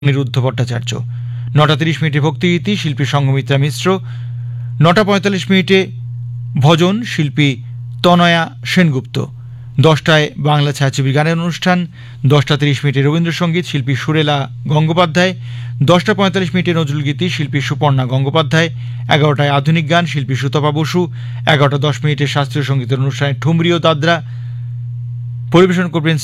অনিরুদ্ধ ভট্টাচার্য। 9:30 ভক্তিগীতি শিল্পী সংঘমিত্রা মিশ্র। 9:45 ভজন শিল্পী তনয়া সেনগুপ্ত। 10টায় বাংলা ছায়াছবির গানের অনুষ্ঠান। 10:30 রবীন্দ্রসঙ্গীত শিল্পী সুরেলা গঙ্গোপাধ্যায়। 10:45 নজরুলগীতি শিল্পী সুপর্ণা গঙ্গোপাধ্যায়। 11টায় আধুনিক গান শিল্পী সুতপা বসু। 11:10 শাস্ত্রীয় সঙ্গীতের অনুষ্ঠানে ঠুমরি ও দাদরা পরিবেশন করবেন